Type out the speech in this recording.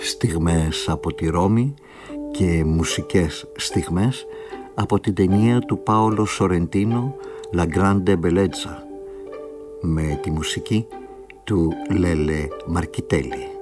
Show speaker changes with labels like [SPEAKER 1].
[SPEAKER 1] στιγμές από τη Ρώμη και μουσικές στιγμές από την ταινία του Πάολο Σορεντίνο La Grande Bellezza με τη μουσική του Λέλε Μαρκιτέλη.